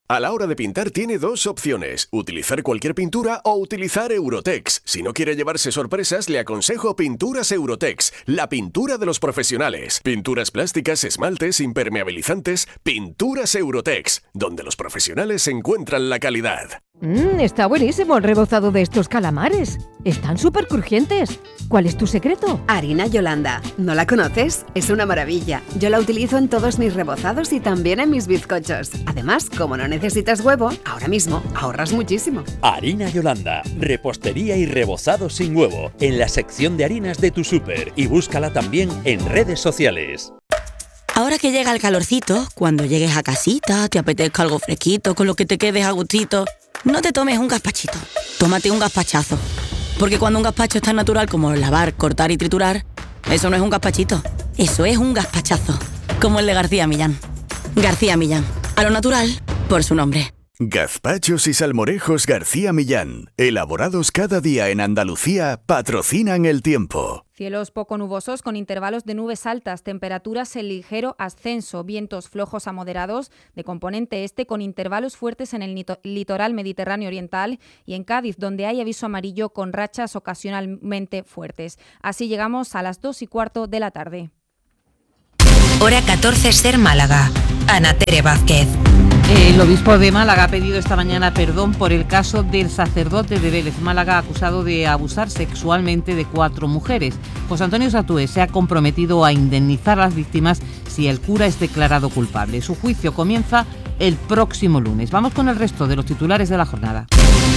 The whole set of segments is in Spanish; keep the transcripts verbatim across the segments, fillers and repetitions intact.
A la hora de pintar tiene dos opciones, utilizar cualquier pintura o utilizar Eurotex. Si no quiere llevarse sorpresas, le aconsejo Pinturas Eurotex, la pintura de los profesionales. Pinturas plásticas, esmaltes, impermeabilizantes, Pinturas Eurotex, donde los profesionales encuentran la calidad. Mmm, está buenísimo el rebozado de estos calamares. Están súper crujientes. ¿Cuál es tu secreto? Harina Yolanda. ¿No la conoces? Es una maravilla. Yo la utilizo en todos mis rebozados y también en mis bizcochos. Además, como no necesitas huevo, ahora mismo ahorras muchísimo. Harina Yolanda. Repostería y rebozado sin huevo. En la sección de harinas de tu súper. Y búscala también en redes sociales. Ahora que llega el calorcito, cuando llegues a casita, te apetezca algo fresquito, con lo que te quedes a gustito, no te tomes un gazpachito, tómate un gazpachazo. Porque cuando un gazpacho es tan natural como lavar, cortar y triturar, eso no es un gazpachito, eso es un gazpachazo. Como el de García Millán. García Millán, a lo natural, por su nombre. Gazpachos y salmorejos García Millán, elaborados cada día en Andalucía, patrocinan el tiempo. Cielos poco nubosos con intervalos de nubes altas, temperaturas en ligero ascenso, vientos flojos a moderados de componente este con intervalos fuertes en el litoral mediterráneo oriental y en Cádiz, donde hay aviso amarillo con rachas ocasionalmente fuertes. Así llegamos a las dos y cuarto de la tarde. Hora catorce, Ser Málaga. Ana Tere Vázquez. El obispo de Málaga ha pedido esta mañana perdón por el caso del sacerdote de Vélez Málaga acusado de abusar sexualmente de cuatro mujeres. José Antonio Satué se ha comprometido a indemnizar a las víctimas si el cura es declarado culpable. Su juicio comienza el próximo lunes. Vamos con el resto de los titulares de la jornada.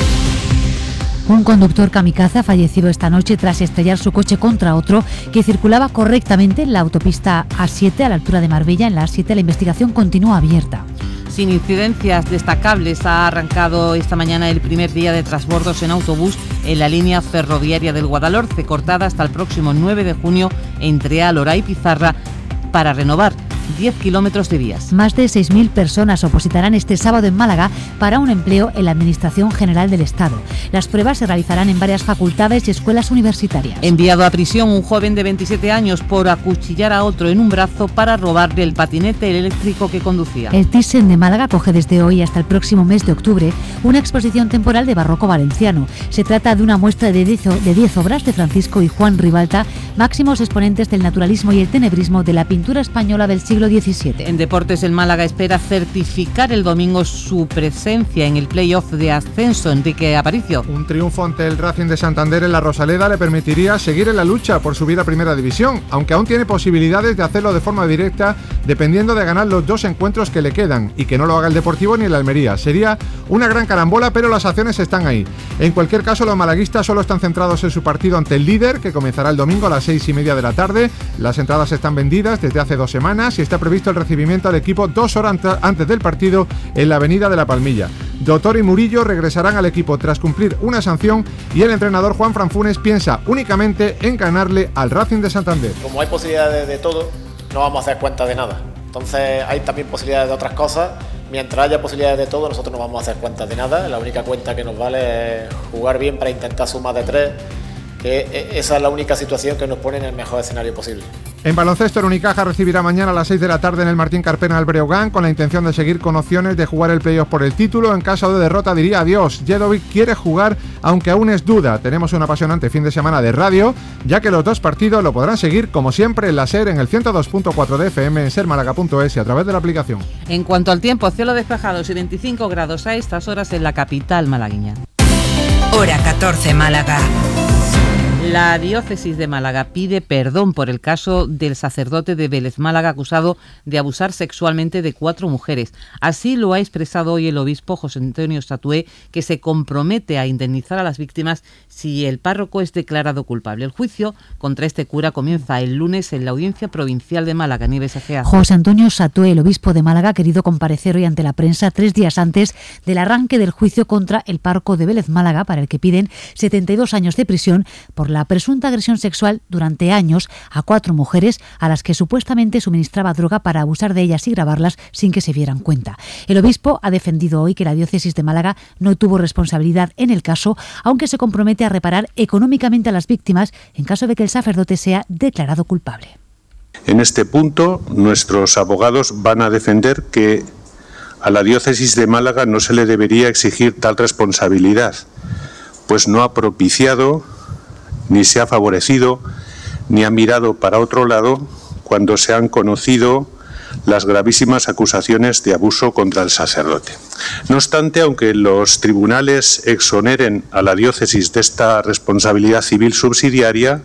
Un conductor kamikaze ha fallecido esta noche tras estrellar su coche contra otro que circulaba correctamente en la autopista A siete a la altura de Marbella. En la A siete la investigación continúa abierta. Sin incidencias destacables ha arrancado esta mañana el primer día de transbordos en autobús en la línea ferroviaria del Guadalhorce, cortada hasta el próximo nueve de junio entre Alhora y Pizarra para renovar diez kilómetros de vías. Más de seis mil personas opositarán este sábado en Málaga para un empleo en la Administración General del Estado. Las pruebas se realizarán en varias facultades y escuelas universitarias. Enviado a prisión un joven de veintisiete años por acuchillar a otro en un brazo para robarle el patinete eléctrico que conducía. El Thyssen de Málaga acoge desde hoy hasta el próximo mes de octubre una exposición temporal de barroco valenciano. Se trata de una muestra de diez obras de Francisco y Juan Ribalta, máximos exponentes del naturalismo y el tenebrismo de la pintura española del siglo diecisiete. En deportes, el Málaga espera certificar el domingo su presencia en el play-off de ascenso. Enrique Aparicio. Un triunfo ante el Racing de Santander en la Rosaleda le permitiría seguir en la lucha por subir a Primera División, aunque aún tiene posibilidades de hacerlo de forma directa dependiendo de ganar los dos encuentros que le quedan y que no lo haga el Deportivo ni el Almería. Sería una gran carambola, pero las acciones están ahí. En cualquier caso, los malaguistas solo están centrados en su partido ante el líder, que comenzará el domingo a las seis y media de la tarde. Las entradas están vendidas desde hace dos semanas y está previsto el recibimiento al equipo dos horas antes del partido en la avenida de la Palmilla. Doctor y Murillo regresarán al equipo tras cumplir una sanción y el entrenador Juan Franfunes piensa únicamente en ganarle al Racing de Santander. Como hay posibilidades de, de todo, no vamos a hacer cuenta de nada. Entonces hay también posibilidades de otras cosas. Mientras haya posibilidades de todo, nosotros no vamos a hacer cuentas de nada. La única cuenta que nos vale es jugar bien para intentar sumar de tres, que esa es la única situación que nos pone en el mejor escenario posible. En baloncesto, el Unicaja recibirá mañana a las seis de la tarde en el Martín Carpena al Breogán con la intención de seguir con opciones de jugar el playoff por el título. En caso de derrota diría adiós. Jedovic quiere jugar, aunque aún es duda. Tenemos un apasionante fin de semana de radio, ya que los dos partidos lo podrán seguir como siempre en la SER en el ciento dos punto cuatro de F M, en ser málaga punto es y a través de la aplicación. En cuanto al tiempo, cielo despejado y veinticinco grados a estas horas en la capital malagueña. Hora catorce, Málaga. La diócesis de Málaga pide perdón por el caso del sacerdote de Vélez Málaga acusado de abusar sexualmente de cuatro mujeres. Así lo ha expresado hoy el obispo José Antonio Satué, que se compromete a indemnizar a las víctimas si el párroco es declarado culpable. El juicio contra este cura comienza el lunes en la Audiencia Provincial de Málaga. Nieves Egea. José Antonio Satué, el obispo de Málaga, ha querido comparecer hoy ante la prensa tres días antes del arranque del juicio contra el párroco de Vélez Málaga, para el que piden setenta y dos años de prisión por la presunta agresión sexual durante años a cuatro mujeres a las que supuestamente suministraba droga para abusar de ellas y grabarlas sin que se dieran cuenta. El obispo ha defendido hoy que la diócesis de Málaga no tuvo responsabilidad en el caso, aunque se compromete a reparar económicamente a las víctimas en caso de que el sacerdote sea declarado culpable. En este punto, nuestros abogados van a defender que a la diócesis de Málaga no se le debería exigir tal responsabilidad, pues no ha propiciado, ni se ha favorecido, ni ha mirado para otro lado cuando se han conocido las gravísimas acusaciones de abuso contra el sacerdote. No obstante, aunque los tribunales exoneren a la diócesis de esta responsabilidad civil subsidiaria,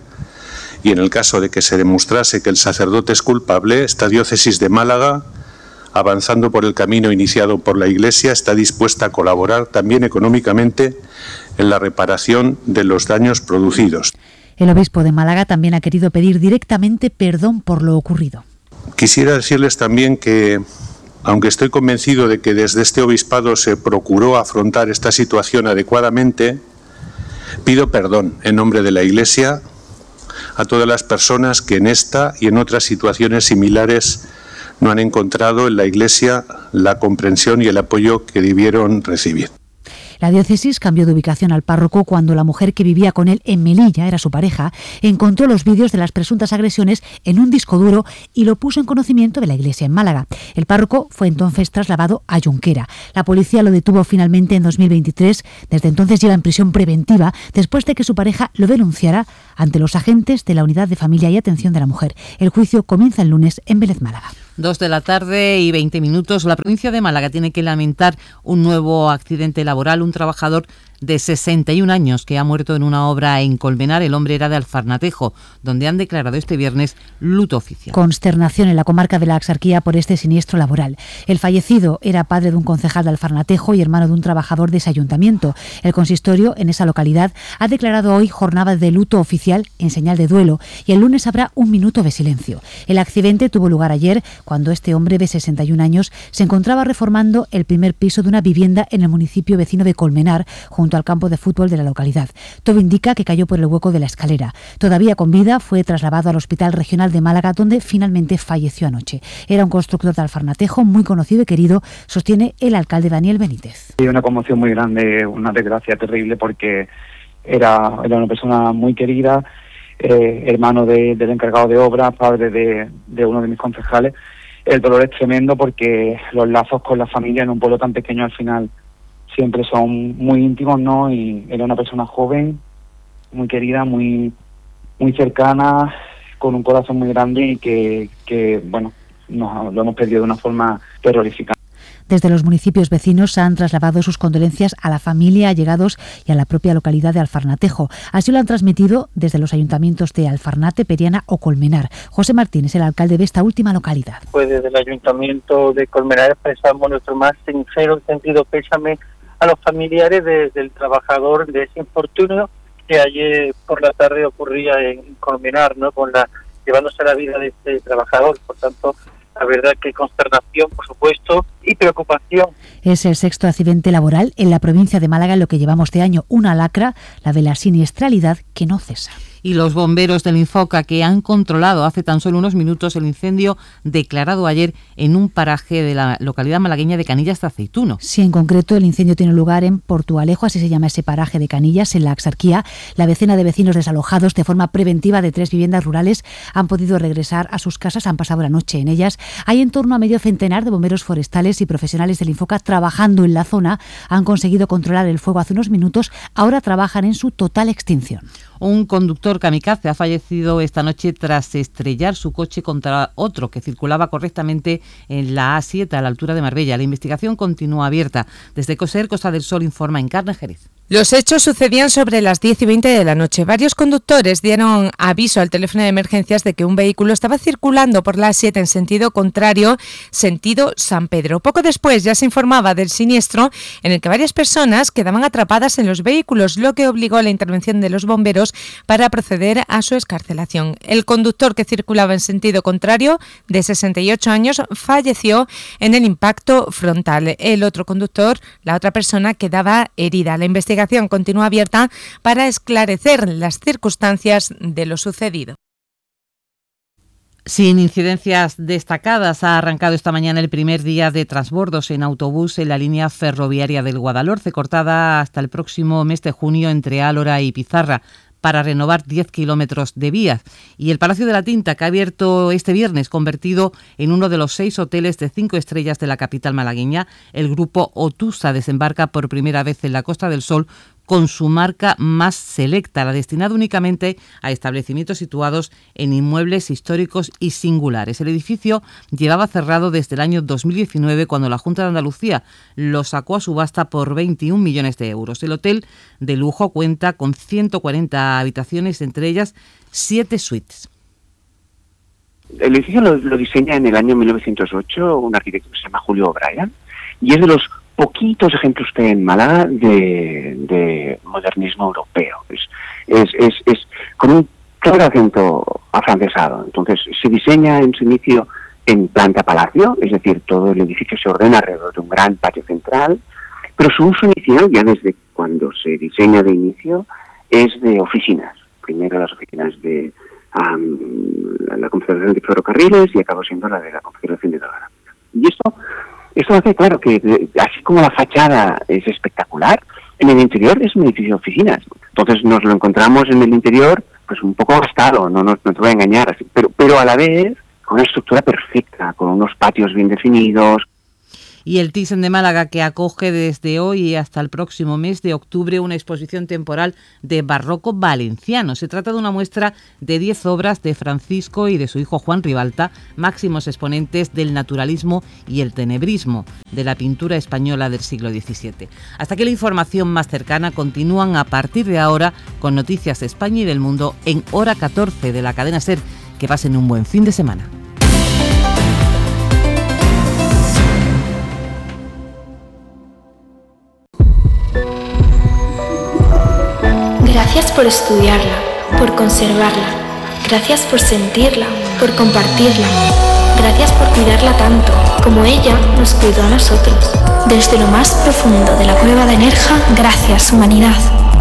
y en el caso de que se demostrase que el sacerdote es culpable, esta diócesis de Málaga, avanzando por el camino iniciado por la Iglesia, está dispuesta a colaborar también económicamente en la reparación de los daños producidos. El obispo de Málaga también ha querido pedir directamente perdón por lo ocurrido. Quisiera decirles también que, aunque estoy convencido de que desde este obispado se procuró afrontar esta situación adecuadamente, pido perdón en nombre de la Iglesia a todas las personas que en esta y en otras situaciones similares no han encontrado en la Iglesia la comprensión y el apoyo que debieron recibir. La diócesis cambió de ubicación al párroco cuando la mujer que vivía con él en Melilla, era su pareja, encontró los vídeos de las presuntas agresiones en un disco duro y lo puso en conocimiento de la Iglesia en Málaga. El párroco fue entonces trasladado a Junquera. La policía lo detuvo finalmente en dos mil veintitrés. Desde entonces lleva en prisión preventiva después de que su pareja lo denunciara ante los agentes de la Unidad de Familia y Atención de la Mujer. El juicio comienza el lunes en Vélez, Málaga. Dos de la tarde y veinte minutos. La provincia de Málaga tiene que lamentar un nuevo accidente laboral. Un trabajador de sesenta y un años que ha muerto en una obra en Colmenar. El hombre era de Alfarnatejo, donde han declarado este viernes luto oficial. Consternación en la comarca de la Axarquía por este siniestro laboral. El fallecido era padre de un concejal de Alfarnatejo y hermano de un trabajador de ese ayuntamiento. El consistorio en esa localidad ha declarado hoy jornada de luto oficial en señal de duelo y el lunes habrá un minuto de silencio. El accidente tuvo lugar ayer cuando este hombre de sesenta y un años se encontraba reformando el primer piso de una vivienda en el municipio vecino de Colmenar, junto al campo de fútbol de la localidad. Todo indica que cayó por el hueco de la escalera. Todavía con vida, fue trasladado al Hospital Regional de Málaga, donde finalmente falleció anoche. Era un constructor de Alfarnatejo muy conocido y querido, sostiene el alcalde Daniel Benítez. Hay una conmoción muy grande, una desgracia terrible, porque era, era una persona muy querida, eh, hermano de, del encargado de obra, padre de, de uno de mis concejales. El dolor es tremendo porque los lazos con la familia en un pueblo tan pequeño al final siempre son muy íntimos, ¿no? Y era una persona joven, muy querida, muy muy cercana, con un corazón muy grande y que, que bueno, nos lo hemos perdido de una forma terrorífica. Desde los municipios vecinos han trasladado sus condolencias a la familia, allegados y a la propia localidad de Alfarnatejo. Así lo han transmitido desde los ayuntamientos de Alfarnate, Periana o Colmenar. José Martín es el alcalde de esta última localidad. Pues desde el ayuntamiento de Colmenar expresamos nuestro más sincero y sentido pésame a los familiares de, del trabajador de ese infortunio que ayer por la tarde ocurría en Colmenar, ¿no? Con la llevándose la vida de este trabajador. Por tanto, la verdad que consternación, por supuesto, y preocupación. Es el sexto accidente laboral en la provincia de Málaga en lo que llevamos de año. Una lacra, la de la siniestralidad que no cesa. Y los bomberos del Infoca, que han controlado hace tan solo unos minutos el incendio declarado ayer en un paraje de la localidad malagueña de Canillas de Aceituno. Sí, en concreto el incendio tiene lugar en Portualejo, así se llama ese paraje de Canillas, en la Axarquía. La decena de vecinos desalojados de forma preventiva de tres viviendas rurales han podido regresar a sus casas, han pasado la noche en ellas. Hay en torno a medio centenar de bomberos forestales y profesionales del Infoca trabajando en la zona. Han conseguido controlar el fuego hace unos minutos, ahora trabajan en su total extinción. Un conductor kamikaze ha fallecido esta noche tras estrellar su coche contra otro que circulaba correctamente en la A siete a la altura de Marbella. La investigación continúa abierta. Desde COSER, Costa del Sol informa Encarna Jerez. Los hechos sucedían sobre las diez y veinte de la noche. Varios conductores dieron aviso al teléfono de emergencias de que un vehículo estaba circulando por la A siete en sentido contrario, sentido San Pedro. Poco después ya se informaba del siniestro en el que varias personas quedaban atrapadas en los vehículos, lo que obligó a la intervención de los bomberos para proceder a su excarcelación. El conductor que circulaba en sentido contrario, de sesenta y ocho años, falleció en el impacto frontal. El otro conductor, la otra persona, quedaba herida. La investigación continúa abierta para esclarecer las circunstancias de lo sucedido. Sin incidencias destacadas, ha arrancado esta mañana el primer día de transbordos en autobús en la línea ferroviaria del Guadalhorce, cortada hasta el próximo mes de junio entre Álora y Pizarra. para renovar diez kilómetros de vías. Y el Palacio de la Tinta, que ha abierto este viernes, convertido en uno de los seis hoteles de cinco estrellas de la capital malagueña, el grupo Otusa desembarca por primera vez en la Costa del Sol con su marca más selecta, la destinada únicamente a establecimientos situados en inmuebles históricos y singulares. El edificio llevaba cerrado desde el año dos mil diecinueve, cuando la Junta de Andalucía lo sacó a subasta por veintiún millones de euros. El hotel de lujo cuenta con ciento cuarenta habitaciones, entre ellas siete suites. El edificio lo, lo diseña en el año mil novecientos ocho un arquitecto que se llama Julio O'Brien, y es de los poquitos ejemplos que hay en Málaga de, de modernismo europeo. Es, es, es, es con un claro acento afrancesado. Entonces se diseña en su inicio en planta palacio, es decir, todo el edificio se ordena alrededor de un gran patio central, pero su uso inicial, ya desde cuando se diseña de inicio, es de oficinas. Primero las oficinas de um, la Confederación de Ferrocarriles y acabó siendo la de la Confederación de Hidrográfica. Y esto Esto hace, claro, que así como la fachada es espectacular, en el interior es un edificio de oficinas. Entonces nos lo encontramos en el interior pues un poco gastado, no, no, no te voy a engañar, así, pero, pero a la vez con una estructura perfecta, con unos patios bien definidos. Y el Thyssen de Málaga, que acoge desde hoy hasta el próximo mes de octubre una exposición temporal de barroco valenciano. Se trata de una muestra de diez obras de Francisco y de su hijo Juan Ribalta, máximos exponentes del naturalismo y el tenebrismo de la pintura española del siglo diecisiete. Hasta aquí la información más cercana. Continúan a partir de ahora con noticias de España y del mundo en Hora catorce de la cadena SER. Que pasen un buen fin de semana. Gracias por estudiarla, por conservarla. Gracias por sentirla, por compartirla. Gracias por cuidarla tanto, como ella nos cuidó a nosotros. Desde lo más profundo de la cueva de Nerja, gracias, humanidad.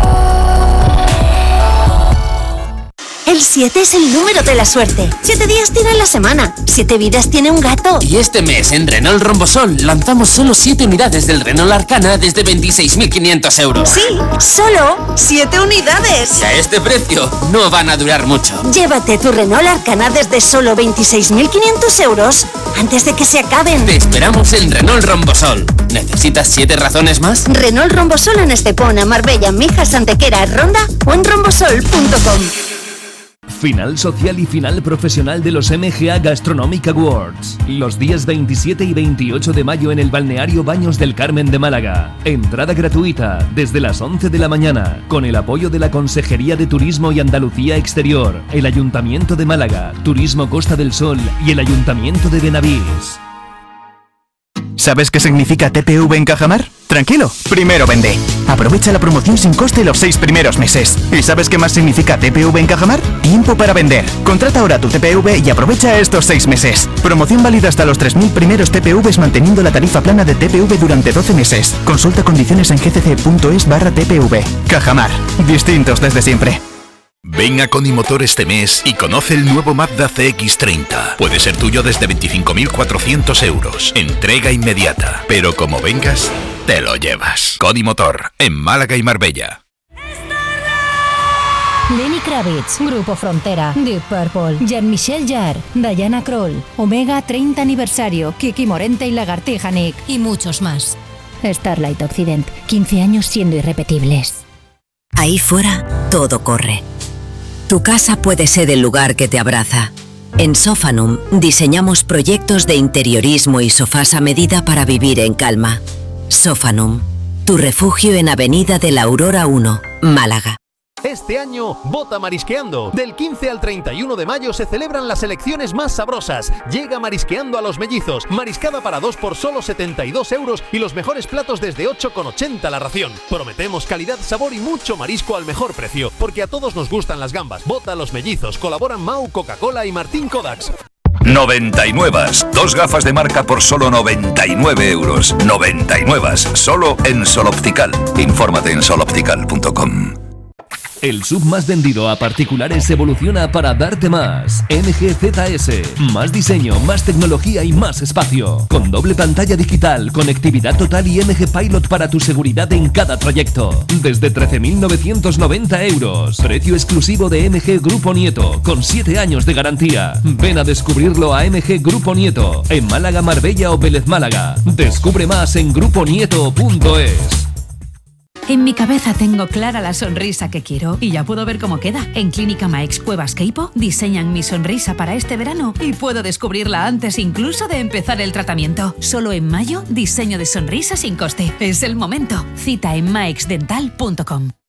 El siete es el número de la suerte. Siete días tiene la semana. Siete vidas tiene un gato. Y este mes en Renault Rombosol lanzamos solo siete unidades del Renault Arcana desde veintiséis mil quinientos euros. Sí, solo siete unidades. Y a este precio no van a durar mucho. Llévate tu Renault Arcana desde solo veintiséis mil quinientos euros antes de que se acaben. Te esperamos en Renault Rombosol. ¿Necesitas siete razones más? Renault Rombosol en Estepona, Marbella, Mijas, Antequera, Ronda o en rombosol punto com. Final social y final profesional de los M G A Gastronomic Awards. Los días veintisiete y veintiocho de mayo en el balneario Baños del Carmen de Málaga. Entrada gratuita desde las once de la mañana, con el apoyo de la Consejería de Turismo y Andalucía Exterior, el Ayuntamiento de Málaga, Turismo Costa del Sol y el Ayuntamiento de Benavís. ¿Sabes qué significa T P V en Cajamar? Tranquilo, primero vende. Aprovecha la promoción sin coste los seis primeros meses. ¿Y sabes qué más significa T P V en Cajamar? Tiempo para vender. Contrata ahora tu T P V y aprovecha estos seis meses. Promoción válida hasta los tres mil primeros T P Vs manteniendo la tarifa plana de T P V durante doce meses. Consulta condiciones en gcc.es barra T P V. Cajamar, distintos desde siempre. Ven a Conimotor este mes y conoce el nuevo Mazda C X treinta. Puede ser tuyo desde veinticinco mil cuatrocientos euros. Entrega inmediata. Pero como vengas, te lo llevas. Conimotor, en Málaga y Marbella. Lenny Kravitz, Grupo Frontera, Deep Purple, Jean-Michel Jarre, Diana Krall, Omega treinta aniversario, Kiki Morente y Lagartija Nick y muchos más. Starlight Occident, quince años siendo irrepetibles. Ahí fuera, todo corre. Tu casa puede ser el lugar que te abraza. En Sofanum diseñamos proyectos de interiorismo y sofás a medida para vivir en calma. Sofanum, tu refugio en Avenida de la Aurora uno, Málaga. Este año, vota Marisqueando. Del quince al treinta y uno de mayo se celebran las elecciones más sabrosas. Llega Marisqueando a Los Mellizos. Mariscada para dos por solo setenta y dos euros y los mejores platos desde ocho con ochenta la ración. Prometemos calidad, sabor y mucho marisco al mejor precio, porque a todos nos gustan las gambas. Vota Los Mellizos. Colaboran Mau, Coca-Cola y Martín Kodaks. noventa y nueve. Dos gafas de marca por solo noventa y nueve euros. noventa y nueve. Solo en Sol Optical. Infórmate en sol optical punto com. El S U V más vendido a particulares evoluciona para darte más. M G Z S. Más diseño, más tecnología y más espacio. Con doble pantalla digital, conectividad total y M G Pilot para tu seguridad en cada trayecto. Desde trece mil novecientos noventa euros. Precio exclusivo de M G Grupo Nieto, con siete años de garantía. Ven a descubrirlo a M G Grupo Nieto, en Málaga, Marbella o Vélez Málaga. Descubre más en grupo nieto punto es. En mi cabeza tengo clara la sonrisa que quiero y ya puedo ver cómo queda. En Clínica Maex Cuevas Queipo diseñan mi sonrisa para este verano y puedo descubrirla antes incluso de empezar el tratamiento. Solo en mayo, diseño de sonrisa sin coste. Es el momento. Cita en maexdental punto com.